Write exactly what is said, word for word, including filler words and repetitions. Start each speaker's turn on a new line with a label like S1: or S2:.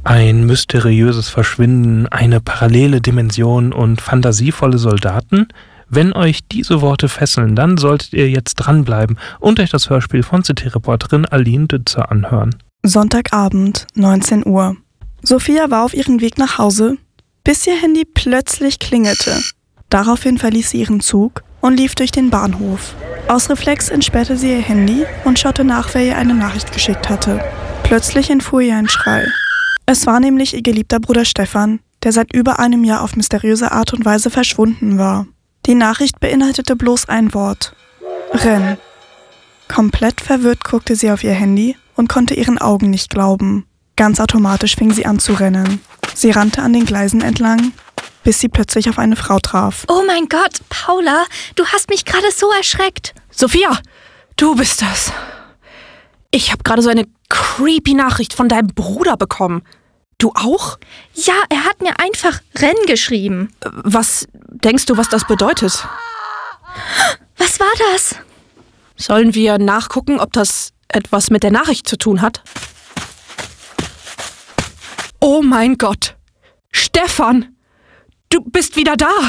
S1: ein mysteriöses Verschwinden, eine parallele Dimension und fantasievolle Soldaten? Wenn euch diese Worte fesseln, dann solltet ihr jetzt dranbleiben und euch das Hörspiel von C T-Reporterin Aline Dützer anhören.
S2: Sonntagabend, neunzehn Uhr. Sophia war auf ihrem Weg nach Hause, bis ihr Handy plötzlich klingelte. Daraufhin verließ sie ihren Zug und lief durch den Bahnhof. Aus Reflex entsperrte sie ihr Handy und schaute nach, wer ihr eine Nachricht geschickt hatte. Plötzlich entfuhr ihr ein Schrei. Es war nämlich ihr geliebter Bruder Stefan, der seit über einem Jahr auf mysteriöse Art und Weise verschwunden war. Die Nachricht beinhaltete bloß ein Wort: Renn. Komplett verwirrt guckte sie auf ihr Handy und konnte ihren Augen nicht glauben. Ganz automatisch fing sie an zu rennen. Sie rannte an den Gleisen entlang, bis sie plötzlich auf eine Frau traf.
S3: Oh mein Gott, Paula, du hast mich gerade so erschreckt.
S4: Sophia, du bist das. Ich habe gerade so eine creepy Nachricht von deinem Bruder bekommen. Du auch?
S3: Ja, er hat mir einfach Renn geschrieben.
S4: Was denkst du, was das bedeutet?
S3: Was war das?
S4: Sollen wir nachgucken, ob das etwas mit der Nachricht zu tun hat? Oh mein Gott! Stefan! Du bist wieder da!